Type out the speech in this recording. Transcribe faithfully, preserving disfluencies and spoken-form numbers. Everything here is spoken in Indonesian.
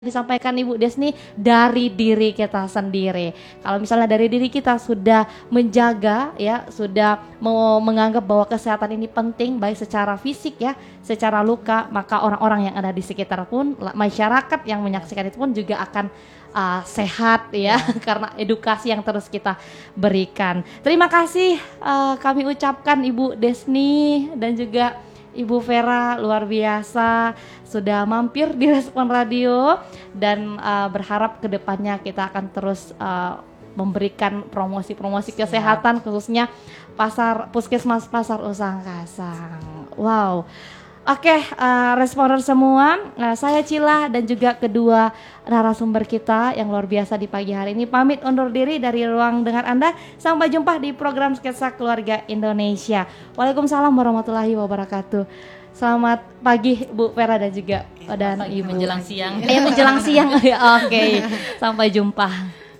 disampaikan Ibu Desni dari diri kita sendiri. Kalau misalnya dari diri kita sudah menjaga ya, sudah mau menganggap bahwa kesehatan ini penting baik secara fisik ya, secara luka, maka orang-orang yang ada di sekitar pun, masyarakat yang menyaksikan itu pun juga akan uh, sehat ya, karena edukasi yang terus kita berikan. Terima kasih uh, kami ucapkan Ibu Desni dan juga Ibu Vera, luar biasa sudah mampir di Respon Radio dan uh, berharap kedepannya kita akan terus uh, memberikan promosi-promosi kesehatan khususnya pasar puskesmas Pasar Usangkasang. Wow. Oke, uh, responer semua, uh, saya Cila dan juga kedua narasumber kita yang luar biasa di pagi hari ini pamit undur diri dari ruang dengar Anda. Sampai jumpa di program Sketsa Keluarga Indonesia. Waalaikumsalam warahmatullahi wabarakatuh. Selamat pagi Bu Vera dan juga dan Ibu. Menjelang siang. Ya menjelang siang. Oke, sampai jumpa.